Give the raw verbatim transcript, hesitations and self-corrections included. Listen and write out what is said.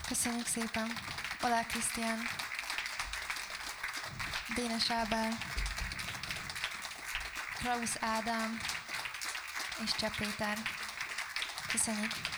Köszönjük szépen. Olá Krisztián, Dénes Ábel, Krausz Ádám és Csepp Péter. Köszönjük.